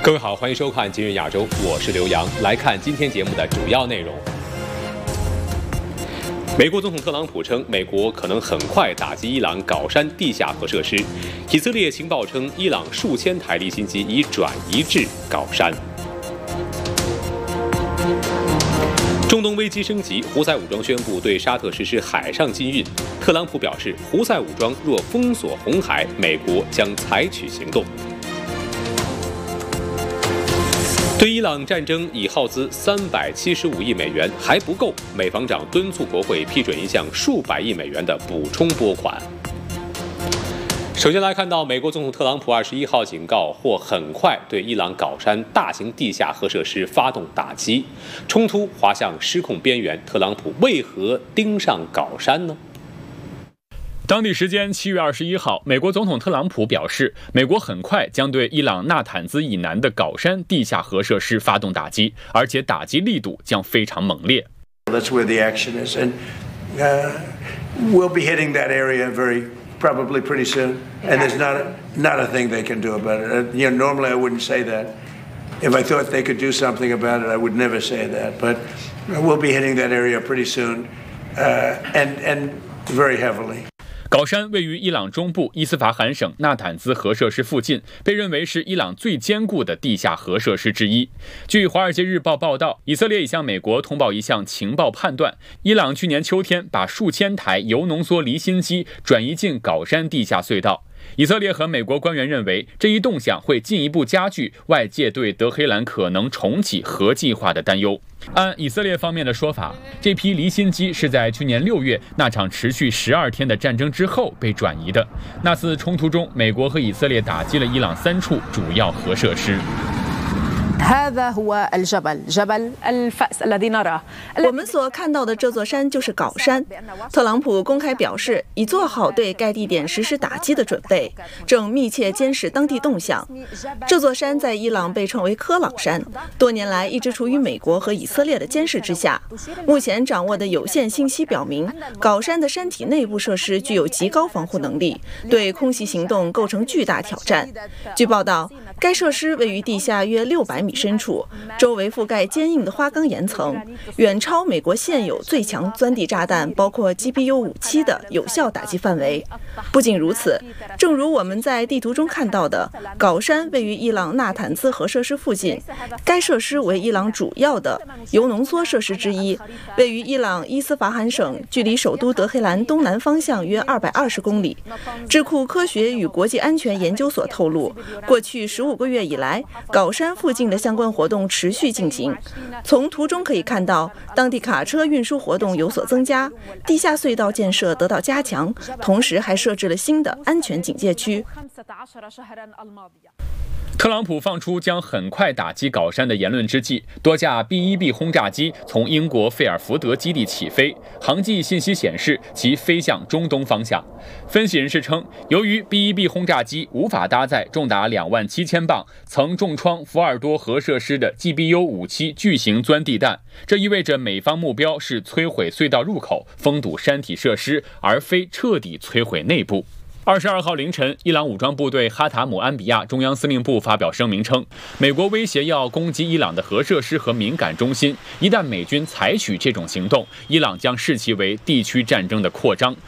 各位好，欢迎收看今日亚洲，我是刘洋。来看今天节目的主要内容。美国总统特朗普称，美国可能很快打击伊朗搞山地下核设施。以色列情报称，伊朗数千台离心机已转移至搞山。中东危机升级，胡塞武装宣布对沙特实施海上禁运。特朗普表示，胡塞武装若封锁红海，美国将采取行动。对伊朗战争已耗资375亿美元还不够，美防长敦促国会批准一项数百亿美元的补充拨款。首先来看到，美国总统特朗普21号警告，或很快对伊朗搞山大型地下核设施发动打击，冲突滑向失控边缘。特朗普为何盯上搞山呢？ 当地时间7月21号，美国总统特朗普表示，美国很快将对伊朗纳坦兹以南的搞山地下核设施发动打击，而且打击力度将非常猛烈。 That's where the action is, and we'll be hitting that area probably pretty soon. And there's not a thing they can do about it. Normally I wouldn't say that. If I thought they could do something about it, I would never say that. But we'll be hitting that area pretty soon, and very heavily. 搞山位于伊朗中部伊斯法罕省纳坦兹核设施附近，被认为是伊朗最坚固的地下核设施之一。据《华尔街日报》报道，以色列已向美国通报一项情报判断：伊朗去年秋天把数千台铀浓缩离心机转移进搞山地下隧道。以色列和美国官员认为，这一动向会进一步加剧外界对德黑兰可能重启核计划的担忧。按以色列方面的说法，这批离心机是在去年6月那场持续12天的战争之后被转移的。那次冲突中，美国和以色列打击了伊朗3处主要核设施。 我们所看到的这座山就是搞山。特朗普公开表示，已做好对该地点实施打击的准备，正密切监视当地动向。这座山在伊朗被称为科朗山，多年来一直处于美国和以色列的监视之下。目前掌握的有限信息表明，搞山的山体内部设施具有极高防护能力，对空袭行动构成巨大挑战。据报道，该设施位于地下约600米深处，周围覆盖坚硬的花岗岩层，远超美国现有最强钻地炸弹包括 GBU-57 的有效打击范围。不仅如此，正如我们在地图中看到的，搞山位于伊朗纳坦兹核设施附近，该设施为伊朗主要的铀浓缩设施之一，位于伊朗伊斯法罕省，距离首都德黑兰东南方向约220公里。智库科学与国际安全研究所透露，过去15个月以来，搞山附近的相关活动持续进行。从图中可以看到，当地卡车运输活动有所增加，地下隧道建设得到加强，同时还设置了新的安全警戒区。 特朗普放出将很快打击搞山的言论之际，多架 B-1B 轰炸机从英国费尔福德基地起飞，航迹信息显示其飞向中东方向。分析人士称，由于 B-1B 轰炸机无法搭载重达27000磅、曾重创福尔多核设施的 GBU-57 巨型钻地弹，这意味着美方目标是摧毁隧道入口、封堵山体设施，而非彻底摧毁内部。22号凌晨，伊朗武装部队哈塔姆安比亚中央司令部发表声明称，美国威胁要攻击伊朗的核设施和敏感中心，一旦美军采取这种行动，伊朗将视其为地区战争的扩张，